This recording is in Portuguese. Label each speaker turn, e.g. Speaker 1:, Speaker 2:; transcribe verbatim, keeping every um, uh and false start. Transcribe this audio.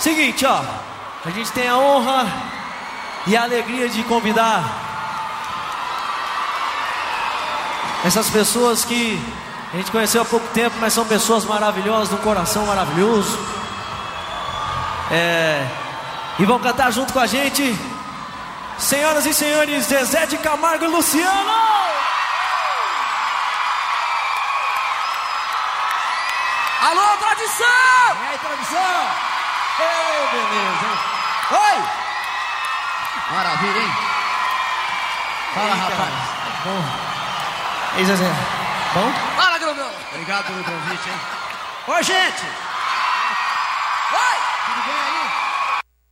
Speaker 1: Seguinte, ó, a gente tem a honra e a alegria de convidar essas pessoas que a gente conheceu há pouco tempo, mas são pessoas maravilhosas, de um coração maravilhoso. É, e vão cantar junto com a gente, senhoras e senhores, Zezé de Camargo e Luciano!
Speaker 2: Alô, tradição!
Speaker 1: E aí, tradição? Ei, beleza, hein?
Speaker 2: Oi! Maravilha, hein? Fala,
Speaker 1: Ei,
Speaker 2: rapaz.
Speaker 1: cara. Bom. E aí, Zezé? Bom?
Speaker 2: Fala, grandão. Obrigado pelo convite, hein? Ô, gente!